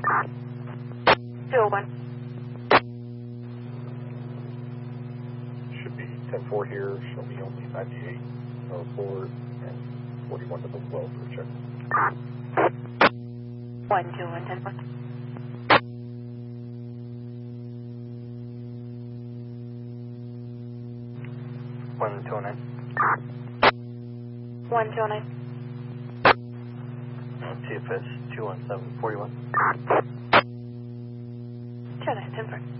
201. Should be 10-4 here. Show me only 98 forward and 41 to the 12 for a check. 121, 10-4. One 209. 129. TFS 21741. 209, 10-4.